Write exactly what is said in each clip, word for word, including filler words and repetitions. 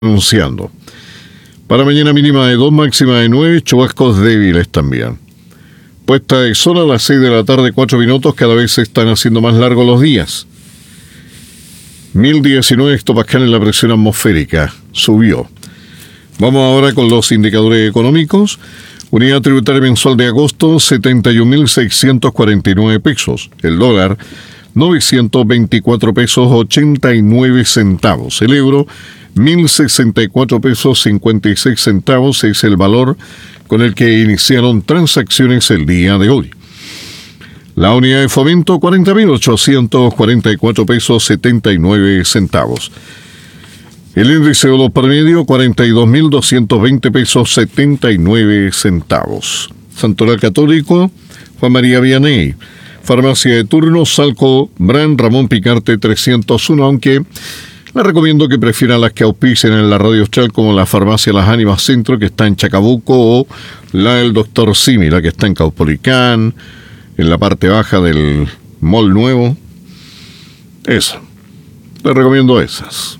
anunciando. Para mañana mínima de dos, máxima de nueve, chubascos débiles también. Puesta de sol a las seis de la tarde, cuatro minutos, cada vez se están haciendo más largos los días. mil diecinueve hectopascales en la presión atmosférica, subió. Vamos ahora con los indicadores económicos. Unidad tributaria mensual de agosto, setenta y un mil seiscientos cuarenta y nueve pesos. El dólar, novecientos veinticuatro pesos ochenta y nueve centavos. El euro, mil sesenta y cuatro pesos cincuenta y seis centavos es el valor con el que iniciaron transacciones el día de hoy. La unidad de fomento, cuarenta mil ochocientos cuarenta y cuatro pesos setenta y nueve centavos. El índice de los promedio, cuarenta y dos mil doscientos veinte pesos setenta y nueve centavos. Santoral Católico, Juan María Vianney. Farmacia de turno, Salco Bran Ramón Picarte trescientos uno, aunque le recomiendo que prefieran las que auspicien en la Radio Austral, como la Farmacia Las Ánimas Centro, que está en Chacabuco, o la del Doctor Simi, la que está en Caupolicán, en la parte baja del Mall Nuevo. Esa. Les recomiendo esas.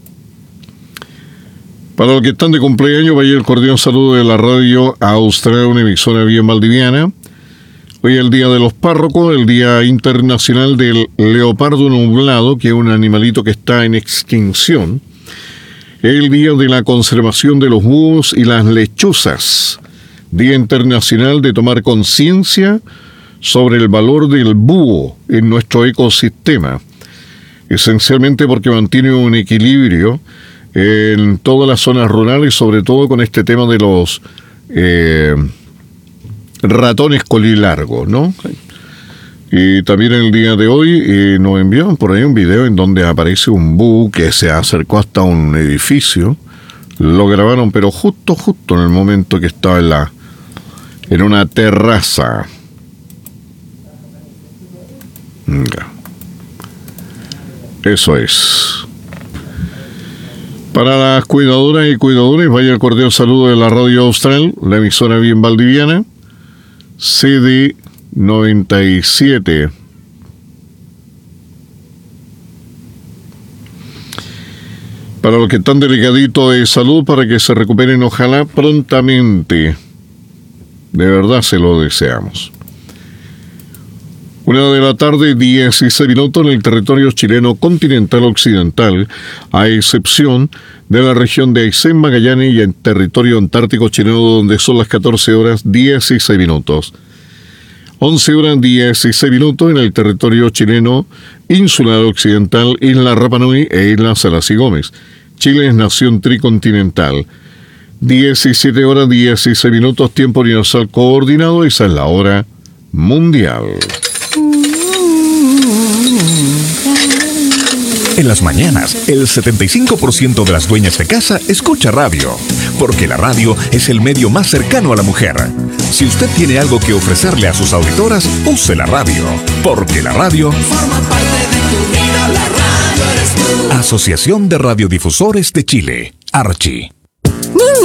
Para los que están de cumpleaños, vaya el cordial saludo de la Radio Austral, una emisora bien valdiviana. Hoy es el Día de los Párrocos, el Día Internacional del Leopardo Nublado, que es un animalito que está en extinción. El Día de la Conservación de los Búhos y las Lechuzas. Día Internacional de tomar conciencia sobre el valor del búho en nuestro ecosistema. Esencialmente porque mantiene un equilibrio en todas las zonas rurales, sobre todo con este tema de los eh, ratones colilargos, ¿no? Y también el día de hoy eh, nos enviaron por ahí un video en donde aparece un búho que se acercó hasta un edificio. Lo grabaron, pero justo, justo en el momento que estaba en la en una terraza. Venga. Eso es. Para las cuidadoras y cuidadores, vaya el cordial saludo de la Radio Austral, la emisora bien valdiviana, C D noventa y siete. Para los que están delicaditos de salud, para que se recuperen ojalá prontamente. De verdad se lo deseamos. Una de la tarde, dieciséis minutos en el territorio chileno continental occidental, a excepción de la región de Aysén, Magallanes y en territorio antártico chileno, donde son las catorce horas dieciséis minutos. once horas dieciséis minutos en el territorio chileno insular occidental, Isla Rapa Nui e Isla Salas y Gómez. Chile es nación tricontinental. diecisiete horas dieciséis minutos, tiempo universal coordinado, esa es la hora mundial. En las mañanas, el setenta y cinco por ciento de las dueñas de casa escucha radio, porque la radio es el medio más cercano a la mujer. Si usted tiene algo que ofrecerle a sus auditoras, use la radio, porque la radio forma parte de tu vida, la radio eres tú. Asociación de Radiodifusores de Chile, Archi.